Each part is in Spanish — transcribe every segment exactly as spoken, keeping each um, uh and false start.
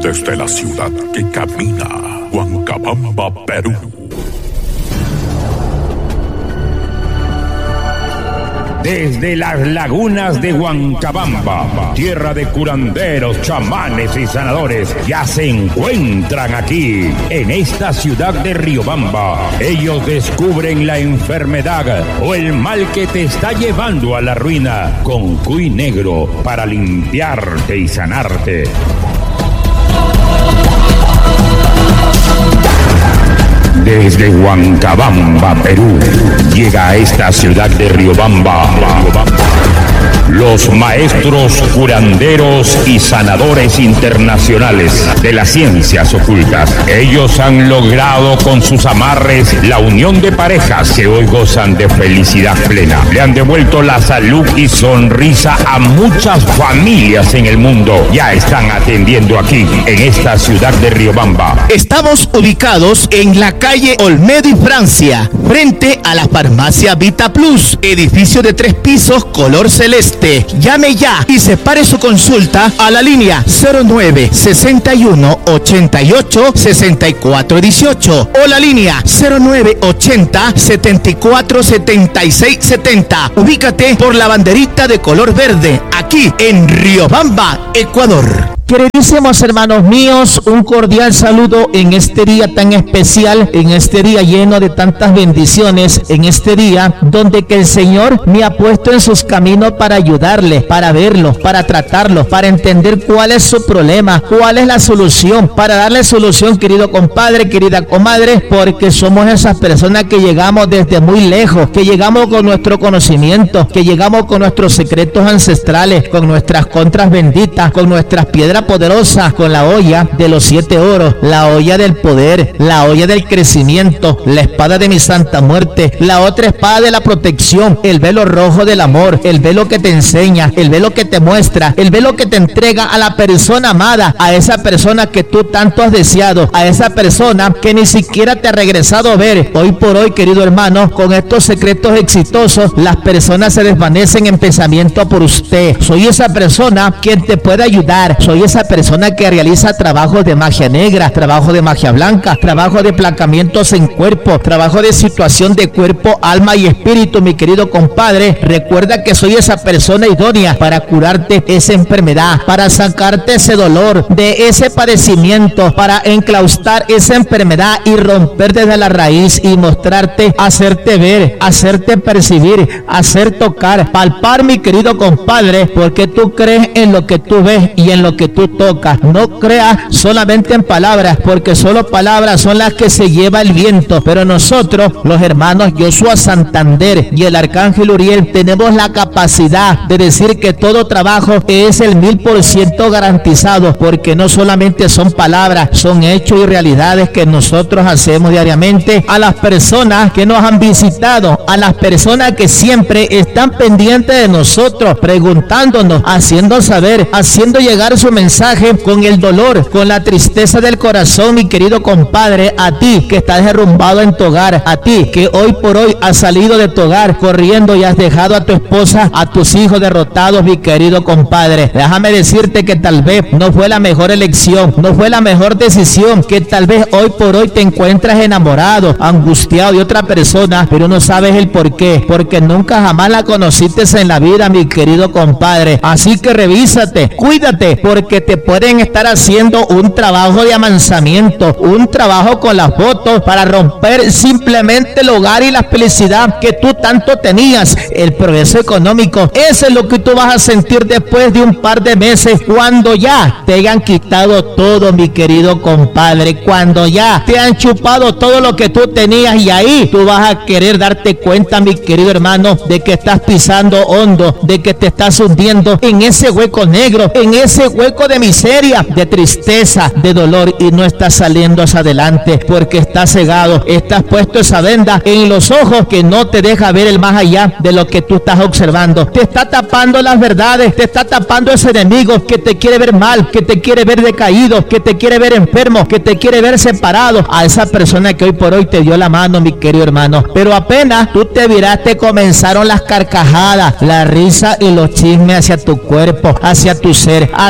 Desde la ciudad que camina, Huancabamba, Perú. Desde las lagunas de Huancabamba, tierra de curanderos, chamanes y sanadores, ya se encuentran aquí, en esta ciudad de Riobamba. Ellos descubren la enfermedad o el mal que te está llevando a la ruina con cuy negro para limpiarte y sanarte. Desde Huancabamba, Perú, llega a esta ciudad de Riobamba los maestros curanderos y sanadores internacionales de las ciencias ocultas. Ellos han logrado con sus amarres la unión de parejas que hoy gozan de felicidad plena. Le han devuelto la salud y sonrisa a muchas familias en el mundo. Ya están atendiendo aquí, en esta ciudad de Riobamba. Estamos ubicados en la calle Olmedo y Francia, frente a la farmacia Vita Plus, edificio de tres pisos color celeste. Llame ya y separe su consulta a la línea cero nueve sesenta y uno ochenta y ocho sesenta y cuatro dieciocho o la línea cero nueve ochenta setenta y cuatro setenta y seis setenta. Ubícate por la banderita de color verde, aquí en Riobamba, Ecuador. Queridísimos hermanos míos, un cordial saludo en este día tan especial, en este día lleno de tantas bendiciones, en este día donde que el Señor me ha puesto en sus caminos para ayudarles, para verlos, para tratarlos, para entender cuál es su problema, cuál es la solución, para darle solución, querido compadre, querida comadre, porque somos esas personas que llegamos desde muy lejos, que llegamos con nuestro conocimiento, que llegamos con nuestros secretos ancestrales, con nuestras contras benditas, con nuestras piedras poderosa, con la olla de los siete oros, la olla del poder, la olla del crecimiento, la espada de mi santa muerte, la otra espada de la protección, el velo rojo del amor, el velo que te enseña, el velo que te muestra, el velo que te entrega a la persona amada, a esa persona que tú tanto has deseado, a esa persona que ni siquiera te ha regresado a ver. Hoy por hoy, querido hermano, con estos secretos exitosos, las personas se desvanecen en pensamiento por usted. Soy esa persona quien te puede ayudar, soy esa persona que realiza trabajos de magia negra, trabajo de magia blanca, trabajo de placamientos en cuerpo, trabajo de situación de cuerpo, alma y espíritu, mi querido compadre. Recuerda que soy esa persona idónea para curarte esa enfermedad, para sacarte ese dolor, de ese padecimiento, para enclaustrar esa enfermedad y romper desde la raíz y mostrarte, hacerte ver, hacerte percibir, hacer tocar, palpar, mi querido compadre, porque tú crees en lo que tú ves y en lo que tú tocas. No creas solamente en palabras, porque solo palabras son las que se lleva el viento, pero nosotros, los hermanos Joshua Santander y el arcángel Uriel, tenemos la capacidad de decir que todo trabajo es el mil por ciento garantizado, porque no solamente son palabras, son hechos y realidades que nosotros hacemos diariamente. A las personas que nos han visitado, a las personas que siempre están pendientes de nosotros, preguntándonos, haciendo saber, haciendo llegar su mensaje con el dolor, con la tristeza del corazón, mi querido compadre, a ti que estás derrumbado en tu hogar, a ti que hoy por hoy has salido de tu hogar corriendo y has dejado a tu esposa, a tus hijos derrotados, mi querido compadre. Déjame decirte que tal vez no fue la mejor elección, no fue la mejor decisión, que tal vez hoy por hoy te encuentras enamorado, angustiado de otra persona, pero no sabes el por qué, porque nunca jamás la conociste en la vida, mi querido compadre. Así que revísate, cuídate, porque te pueden estar haciendo un trabajo de amansamiento, un trabajo con las fotos para romper simplemente el hogar y la felicidad que tú tanto tenías, el progreso económico. Eso es lo que tú vas a sentir después de un par de meses, cuando ya te hayan quitado todo, mi querido compadre, cuando ya te han chupado todo lo que tú tenías, y ahí tú vas a querer darte cuenta, mi querido hermano, de que estás pisando hondo, de que te estás hundiendo en ese hueco negro, en ese hueco de miseria, de tristeza, de dolor, y no estás saliendo hacia adelante porque estás cegado, estás puesto esa venda en los ojos que no te deja ver el más allá de lo que tú estás observando. Te está tapando las verdades, te está tapando ese enemigo que te quiere ver mal, que te quiere ver decaído, que te quiere ver enfermo, que te quiere ver separado. A esa persona que hoy por hoy te dio la mano, mi querido hermano, pero apenas tú te viraste, comenzaron las carcajadas, la risa y los chismes hacia tu cuerpo, hacia tu ser, hacia tu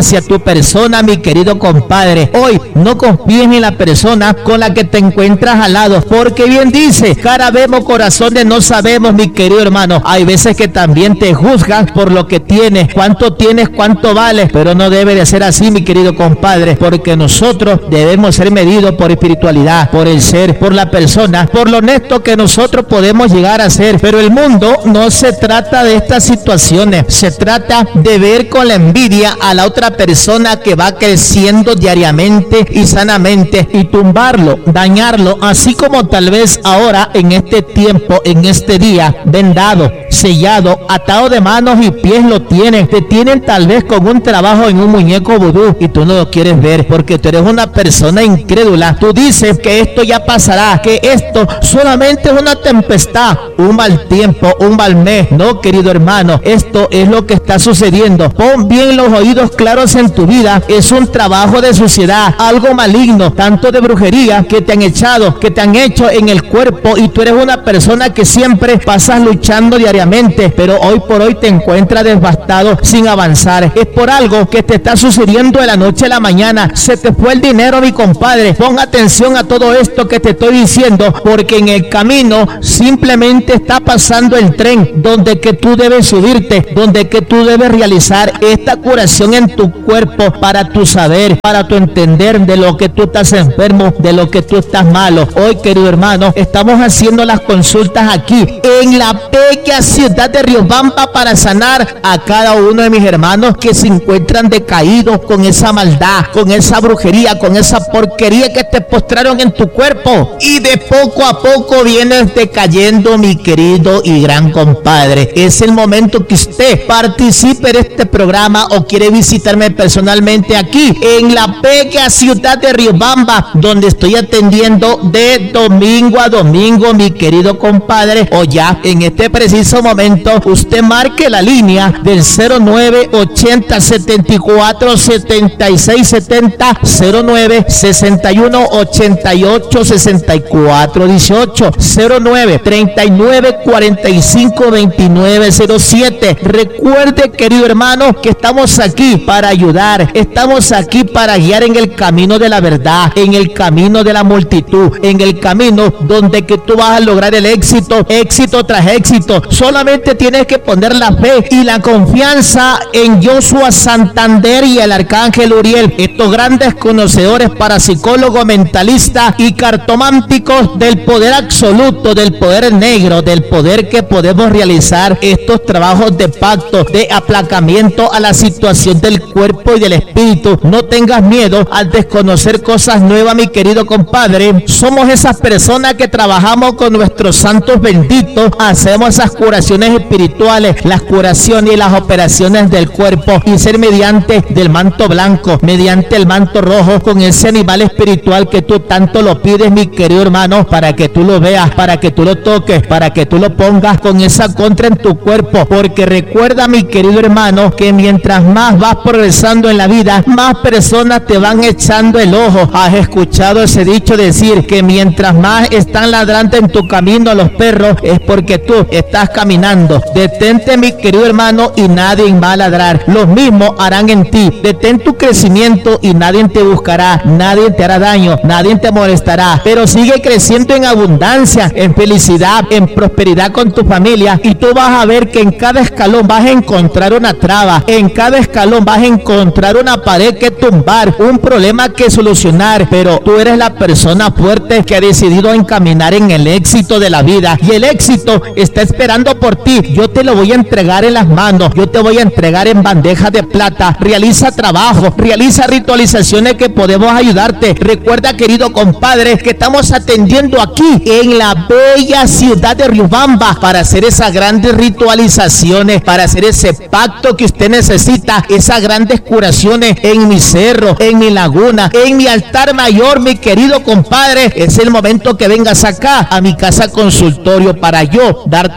persona, mi querido compadre. Hoy no confíes en la persona con la que te encuentras al lado, porque bien dice, cara vemos, corazones no sabemos, mi querido hermano. Hay veces que también te juzgan por lo que tienes, cuánto tienes, cuánto vales, pero no debe de ser así, mi querido compadre, porque nosotros debemos ser medidos por espiritualidad, por el ser, por la persona, por lo honesto que nosotros podemos llegar a ser. Pero el mundo no se trata de estas situaciones, se trata de ver con la envidia a la otra persona que va creciendo diariamente y sanamente y tumbarlo, dañarlo, así como tal vez ahora en este tiempo, en este día, vendado, sellado, atado de manos y pies lo tienen, te tienen tal vez con un trabajo en un muñeco vudú y tú no lo quieres ver porque tú eres una persona incrédula. Tú dices que esto ya pasará, que esto solamente es una tempestad, un mal tiempo, un mal mes. No, querido hermano, esto es lo que está sucediendo. Pon bien los oídos claros en tu vida. Es un trabajo de suciedad, algo maligno, tanto de brujería que te han echado, que te han hecho en el cuerpo, y tú eres una persona que siempre pasas luchando diariamente, pero hoy por hoy te encuentras devastado sin avanzar. Es por algo que te está sucediendo de la noche a la mañana. Se te fue el dinero, mi compadre. Pon atención a todo esto que te estoy diciendo, porque en el camino simplemente está pasando el tren donde que tú debes subirte, donde que tú debes realizar esta curación en tu cuerpo para tu saber, para tu entender de lo que tú estás enfermo, de lo que tú estás malo. Hoy, querido hermano, estamos haciendo las consultas aquí en la bella ciudad de Riobamba para sanar a cada uno de mis hermanos que se encuentran decaídos con esa maldad, con esa brujería, con esa porquería que te postraron en tu cuerpo, y de poco a poco vienes decayendo, mi querido y gran compadre. Es el momento que usted participe en este programa o quiere visitarme personalmente aquí en la bella ciudad de Riobamba, donde estoy atendiendo de domingo a domingo, mi querido compadre. O ya en este preciso momento usted marque la línea del cero nueve ochenta setenta y cuatro setenta y seis setenta, cero nueve sesenta y uno ochenta y ocho sesenta y cuatro dieciocho, cero nueve treinta y nueve cuarenta y cinco veintinueve cero siete. Recuerde, querido hermano, que estamos aquí para ayudar, estamos aquí para guiar en el camino de la verdad, en el camino de la multitud, en el camino donde que tú vas a lograr el éxito, éxito tras éxito. Solamente tienes que poner la fe y la confianza en Joshua Santander y el arcángel Uriel, estos grandes conocedores, parapsicólogos, mentalistas y cartománticos del poder absoluto, del poder negro, del poder que podemos realizar estos trabajos de pacto, de aplacamiento a la situación del cuerpo y del espíritu. No tengas miedo al desconocer cosas nuevas, mi querido compadre. Somos esas personas que trabajamos con nuestros santos benditos, hacemos esas curaciones espirituales, las curaciones y las operaciones del cuerpo, y ser mediante del manto blanco, mediante el manto rojo, con ese animal espiritual que tú tanto lo pides, mi querido hermano, para que tú lo veas, para que tú lo toques, para que tú lo pongas con esa contra en tu cuerpo. Porque recuerda, mi querido hermano, que mientras más vas progresando en la vida, más personas te van echando el ojo. Has escuchado ese dicho decir que mientras más están ladrando en tu camino los perros, es porque tú estás caminando. Detente, mi querido hermano, y nadie va a ladrar. Los mismos harán en ti. Detén tu crecimiento y nadie te buscará, nadie te hará daño, nadie te molestará, pero sigue creciendo en abundancia, en felicidad, en prosperidad con tu familia, y tú vas a ver que en cada escalón vas a encontrar una traba, en cada escalón vas a encontrar una pared que tumbar, un problema que solucionar, pero tú eres la persona fuerte que ha decidido encaminar en el éxito de la vida, y el éxito está esperando por ti. Yo te lo voy a entregar en las manos, yo te voy a entregar en bandeja de plata. Realiza trabajo, realiza ritualizaciones que podemos ayudarte. Recuerda, querido compadre, que estamos atendiendo aquí en la bella ciudad de Riobamba para hacer esas grandes ritualizaciones, para hacer ese pacto que usted necesita, esas grandes curaciones en mi cerro, en mi laguna, en mi altar mayor, mi querido compadre. Es el momento que vengas acá a mi casa consultorio para yo darte una guía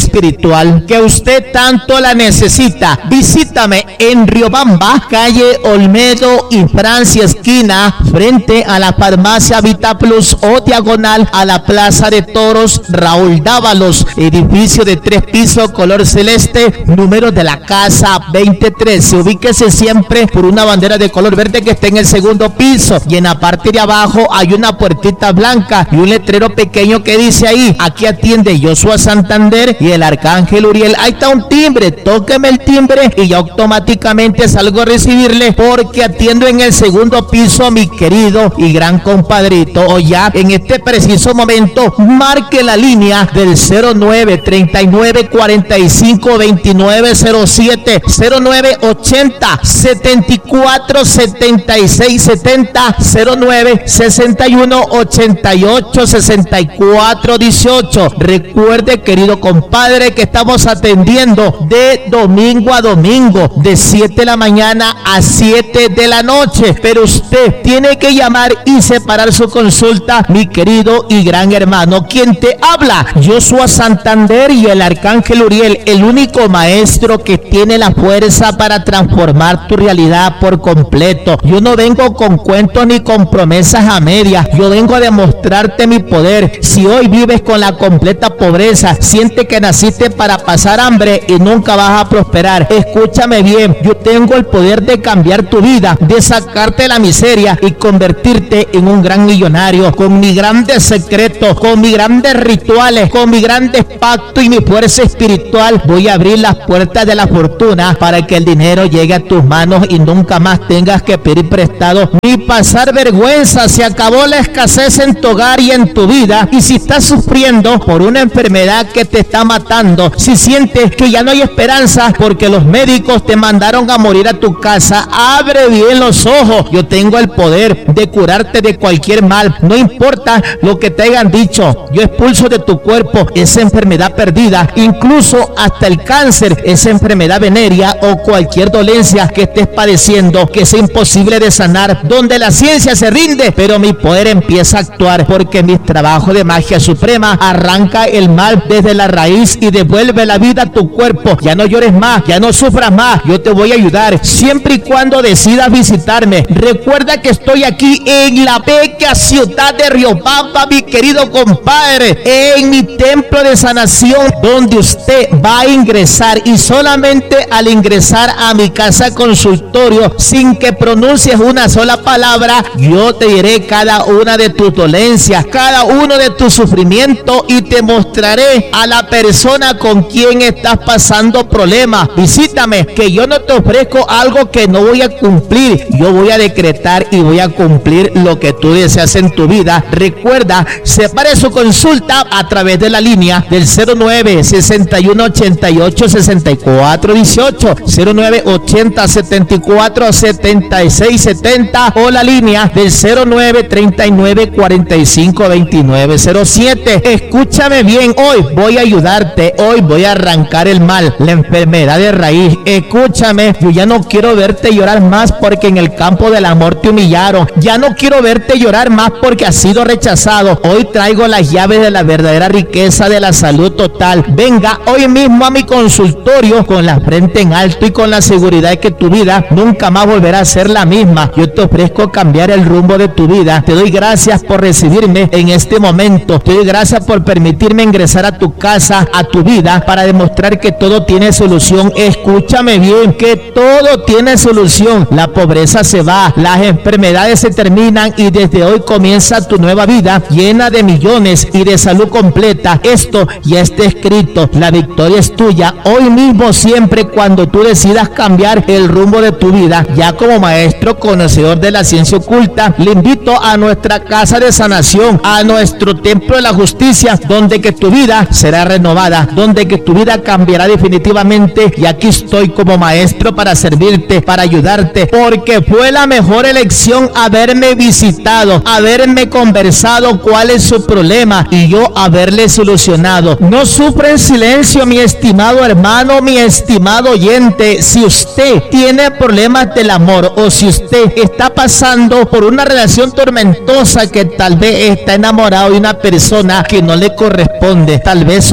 espiritual que usted tanto la necesita. Visítame en Riobamba, calle Olmedo y Francia esquina, frente a la farmacia Vita Plus o diagonal a la Plaza de Toros Raúl Dávalos, edificio de tres pisos color celeste, número de la casa veintitrés. Ubíquese siempre por una bandera de color verde que está en el segundo piso, y en la parte de abajo hay una puertita blanca y un letrero pequeño que dice ahí: aquí atiende Joshua Santander y el Arcángel Uriel. Ahí está un timbre, tóqueme el timbre y ya automáticamente salgo a recibirle, porque atiendo en el segundo piso, mi querido y gran compadrito. O ya en este preciso momento marque la línea del cero nueve treinta y nueve cuarenta y cinco veintinueve cero siete, cero nueve ochenta setenta y cuatro setenta y seis setenta, cero nueve sesenta y uno ochenta y ocho sesenta y cuatro dieciocho. Recuerde, querido compadre, que estamos atendiendo de domingo a domingo, de siete de la mañana a siete de la noche, pero usted tiene que llamar y separar su consulta, mi querido y gran hermano. Quien te habla, Joshua Santander y el Arcángel Uriel, el único maestro que tiene la fuerza para transformar tu realidad por completo. Yo no vengo con cuentos ni con promesas a medias, yo vengo a demostrarte mi poder. Si hoy vives con la completa pobreza, siente que naciste para pasar hambre y nunca vas a prosperar, escúchame bien, yo tengo el poder de cambiar tu vida, de sacarte de la miseria y convertirte en un gran millonario. Con mis grandes secretos, con mis grandes rituales, con mis grandes pactos y mi fuerza espiritual, voy a abrir las puertas de la fortuna para que el dinero llegue a tus manos y nunca más tengas que pedir prestado ni pasar vergüenza. Se acabó la escasez en tu hogar y en tu vida. Y si estás sufriendo por una enfermedad que te está matando, si sientes que ya no hay esperanza porque los médicos te mandaron a morir a tu casa, abre bien los ojos. Yo tengo el poder de curarte de cualquier mal, no importa lo que te hayan dicho. Yo expulso de tu cuerpo esa enfermedad perdida, incluso hasta el cáncer, esa enfermedad venérea o cualquier dolencia que estés padeciendo, que es imposible de sanar, donde la ciencia se rinde, pero mi poder empieza a actuar, porque mi trabajo de magia suprema arranca el mal desde la raíz y devuelve la vida a tu cuerpo. Ya no llores más, ya no sufras más, yo te voy a ayudar siempre y cuando decidas visitarme. Recuerda que estoy aquí en la bella ciudad de Riobamba, mi querido compadre, en mi templo de sanación, donde usted va a ingresar, y solamente al ingresar a mi casa consultorio, sin que pronuncies una sola palabra, yo te diré cada una de tus dolencias, cada uno de tus sufrimientos, y te mostraré a la persona con quien estás pasando problemas. Visítame, que yo no te ofrezco algo que no voy a cumplir. Yo voy a decretar y voy a cumplir lo que tú deseas en tu vida. Recuerda, separe su consulta a través de la línea del cero nueve sesenta y uno ochenta y ocho sesenta y cuatro dieciocho, cero nueve ochenta setenta y cuatro setenta y seis setenta, o la línea del cero nueve treinta y nueve cuarenta y cinco veintinueve cero siete. Escúchame bien, hoy voy a ayudarte, hoy voy a arrancar el mal, la enfermedad de raíz. Escúchame, yo ya no quiero verte llorar más porque en el campo del amor te humillaron. Ya no quiero verte llorar más porque has sido rechazado. Hoy traigo las llaves de la verdadera riqueza de la salud total. Venga hoy mismo a mi consultorio con la frente en alto y con la seguridad de que tu vida nunca más volverá a ser la misma. Yo te ofrezco cambiar el rumbo de tu vida. Te doy gracias por recibirme en este momento. Te doy gracias por permitirme ingresar a tu casa, a tu vida, para demostrar que todo tiene solución. Escúchame bien, que todo tiene solución. La pobreza se va, las enfermedades se terminan y desde hoy comienza tu nueva vida llena de millones y de salud completa. Esto ya está escrito. La victoria es tuya hoy mismo, siempre cuando tú decidas cambiar el rumbo de tu vida. Ya como maestro conocedor de la ciencia oculta, le invito a nuestra casa de sanación, a nuestro templo de la justicia, donde que tu vida será renovada, donde que tu vida cambiará definitivamente. Y aquí estoy como maestro para servirte, para ayudarte, porque fue la mejor elección haberme visitado, haberme conversado cuál es su problema y yo haberle solucionado. No sufra en silencio, mi estimado hermano, mi estimado oyente. Si usted tiene problemas del amor, o si usted está pasando por una relación tormentosa, que tal vez está enamorado de una persona que no le corresponde, tal vez su pareja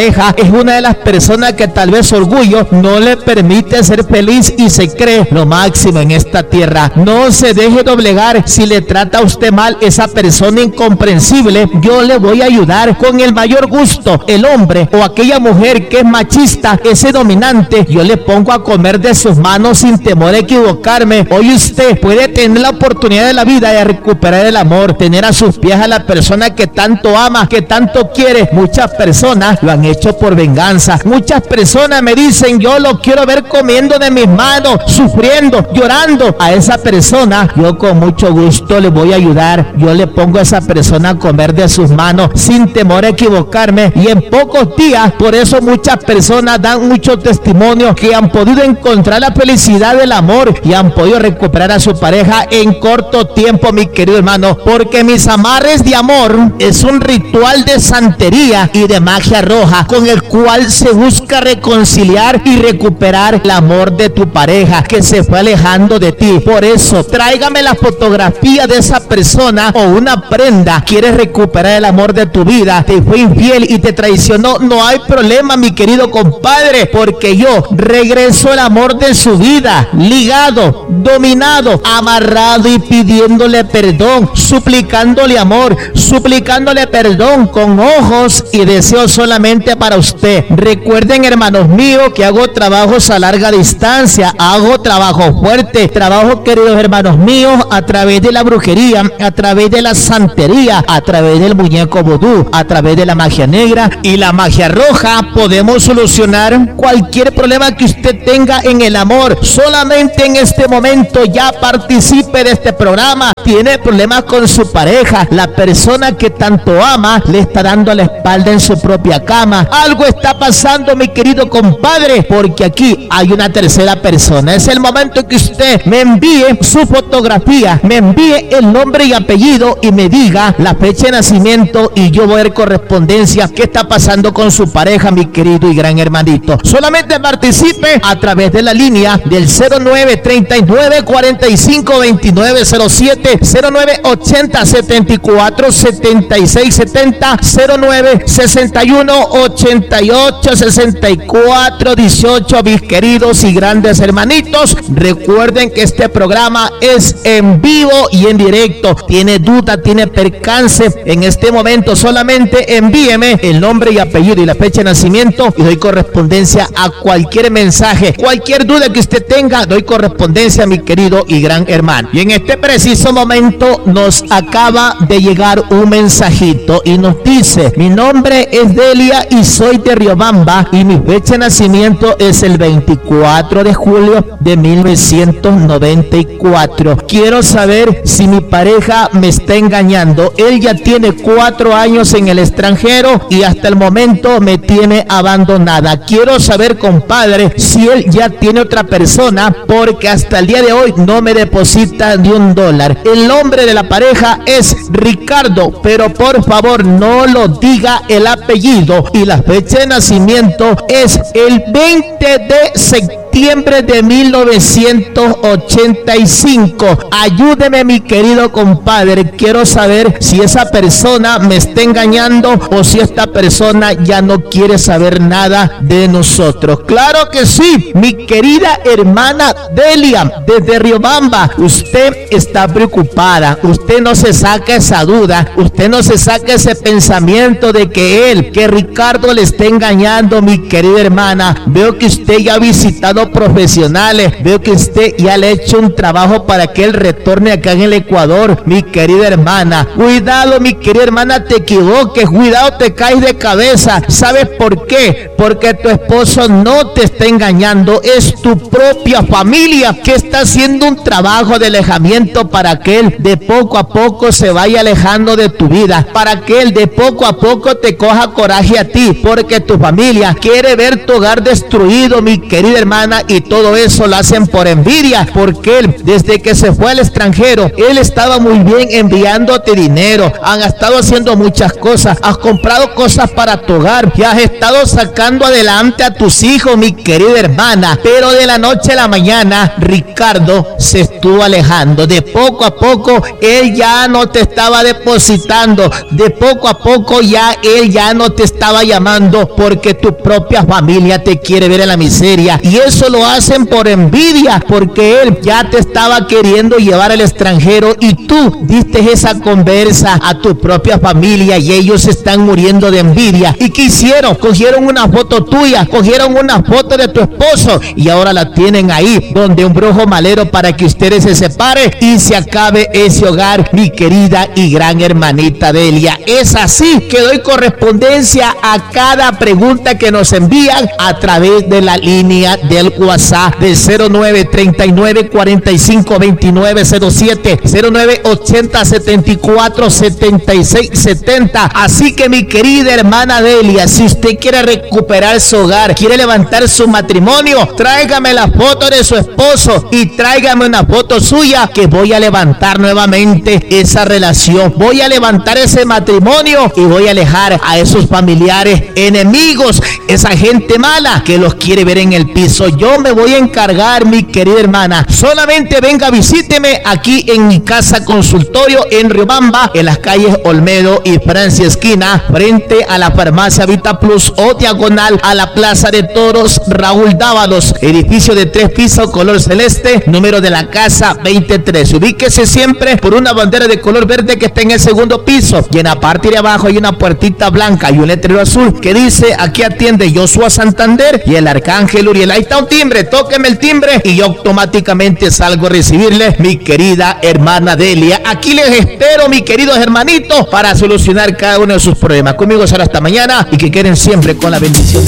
pareja es una de las personas que tal vez orgullo no le permite ser feliz y se cree lo máximo en esta tierra. No se deje doblegar. Si le trata a usted mal esa persona incomprensible, yo le voy a ayudar con el mayor gusto. El hombre o aquella mujer que es machista, ese dominante, yo le pongo a comer de sus manos sin temor a equivocarme. Hoy usted puede tener la oportunidad de la vida de recuperar el amor, tener a sus pies a la persona que tanto ama, que tanto quiere. Muchas personas lo han hecho por venganza. Muchas personas me dicen, yo lo quiero ver comiendo de mis manos, sufriendo, llorando. A esa persona yo con mucho gusto le voy a ayudar. Yo le pongo a esa persona a comer de sus manos sin temor a equivocarme, y en pocos días, por eso muchas personas dan mucho testimonio que han podido encontrar la felicidad del amor y han podido recuperar a su pareja en corto tiempo, mi querido hermano, porque mis amarres de amor es un ritual de santería y de magia roja con el cual se busca reconciliar y recuperar el amor de tu pareja que se fue alejando de ti. Por eso, tráigame la fotografía de esa persona o una prenda. ¿Quieres recuperar el amor de tu vida? Te fue infiel y te traicionó. No hay problema, mi querido compadre, porque yo regreso el amor de su vida, ligado, dominado, amarrado y pidiéndole perdón, suplicándole amor, suplicándole perdón con ojos y deseos solamente para usted. Recuerden, hermanos míos, que hago trabajos a larga distancia, hago trabajo fuerte, trabajo, queridos hermanos míos, a través de la brujería, a través de la santería, a través del muñeco vudú, a través de la magia negra y la magia roja. Podemos solucionar cualquier problema que usted tenga en el amor. Solamente en este momento ya participe de este programa. Tiene problemas con su pareja, la persona que tanto ama le está dando la espalda en su propia cama. Algo está pasando, mi querido compadre, porque aquí hay una tercera persona. Es el momento que usted me envíe su fotografía, me envíe el nombre y apellido y me diga la fecha de nacimiento, y yo voy a ver correspondencia qué está pasando con su pareja, mi querido y gran hermanito. Solamente participe a través de la línea del cero nueve treinta y nueve cuarenta y cinco veintinueve cero siete, cero nueve ochenta setenta y cuatro setenta y seis setenta, cero nueve sesenta y uno ochenta y ocho sesenta y cuatro dieciocho. Mis queridos y grandes hermanitos, recuerden que este programa es en vivo y en directo. Tiene duda, tiene percance, en este momento solamente envíeme el nombre y apellido y la fecha de nacimiento y doy correspondencia a cualquier mensaje. Cualquier duda que usted tenga, doy correspondencia, mi querido y gran hermano. Y en este preciso momento nos acaba de llegar un mensajito y nos dice: mi nombre es Delia y soy de Riobamba y mi fecha de nacimiento es el veinticuatro de julio de mil novecientos noventa y cuatro. Quiero saber si mi pareja me está engañando. Él ya tiene cuatro años en el extranjero y hasta el momento me tiene abandonada. Quiero saber, compadre, si él ya tiene otra persona, porque hasta el día de hoy no me deposita ni un dólar. El nombre de la pareja es Ricardo, pero por favor no lo diga el apellido, y la fecha de nacimiento es el veinte de septiembre de mil novecientos ochenta y cinco. Ayúdeme, mi querido compadre. Quiero saber si esa persona me está engañando o si esta persona ya no quiere saber nada de nosotros. Claro que sí, mi querida hermana Delia desde Riobamba, usted está preocupada, usted no se saca esa duda, usted no se saca ese pensamiento de que él, que Ricardo le está engañando. Mi querida hermana, veo que usted ya ha visitado profesionales, veo que usted ya le ha hecho un trabajo para que él retorne acá en el Ecuador. Mi querida hermana, cuidado, mi querida hermana, te equivoques, cuidado, te caes de cabeza. ¿Sabes por qué? Porque tu esposo no te está engañando, es tu propia familia que está haciendo un trabajo de alejamiento para que él de poco a poco se vaya alejando de tu vida, para que él de poco a poco te coja coraje a ti, porque tu familia quiere ver tu hogar destruido, mi querida hermana. hermana, y todo eso lo hacen por envidia, porque él, desde que se fue al extranjero, él estaba muy bien enviándote dinero, han estado haciendo muchas cosas, has comprado cosas para tu hogar y has estado sacando adelante a tus hijos, mi querida hermana, pero de la noche a la mañana, Ricardo se estuvo alejando. De poco a poco, él ya no te estaba depositando, de poco a poco ya él ya no te estaba llamando, porque tu propia familia te quiere ver en la miseria, y eso lo hacen por envidia, porque él ya te estaba queriendo llevar al extranjero y tú diste esa conversa a tu propia familia y ellos están muriendo de envidia. ¿Y qué hicieron? Cogieron una foto tuya, cogieron una foto de tu esposo y ahora la tienen ahí donde un brujo malero para que ustedes se separen y se acabe ese hogar, mi querida y gran hermanita Delia. Es así que doy correspondencia a cada pregunta que nos envían a través de la línea del WhatsApp del cero nueve treinta y nueve cuarenta y cinco veintinueve cero siete, cero nueve ochenta setenta y cuatro setenta y seis setenta. Así que mi querida hermana Delia, si usted quiere recuperar su hogar, quiere levantar su matrimonio, tráigame la foto de su esposo y tráigame una foto suya, que voy a levantar nuevamente esa relación, voy a levantar ese matrimonio y voy a alejar a esos familiares enemigos, esa gente mala que los quiere ver en el piso. Yo me voy a encargar, mi querida hermana. Solamente venga, visíteme aquí en mi casa consultorio en Riobamba, en las calles Olmedo y Francia esquina, frente a la farmacia Vita Plus o diagonal a la Plaza de Toros Raúl Dávalos, edificio de tres pisos color celeste, número de la casa veintitrés. Ubíquese siempre por una bandera de color verde que está en el segundo piso, y en la parte de abajo hay una puertita blanca y un letrero azul que dice: aquí atiende Joshua Santander y el Arcángel Uriel. Ahí está un timbre, tóqueme el timbre y yo automáticamente salgo a recibirle, mi querida hermana Delia. Aquí les espero, mis queridos hermanitos, para solucionar cada uno de sus problemas. Conmigo será hasta mañana y que queden siempre con la bendición de